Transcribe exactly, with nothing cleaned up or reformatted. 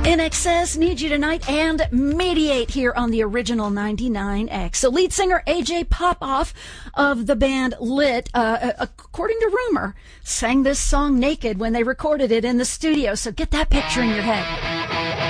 In Excess, Need You Tonight, and Mediate here on the original ninety-nine X. So lead singer A J Popoff of the band Lit, uh, according to rumor, sang this song naked when they recorded it in the studio. So get that picture in your head.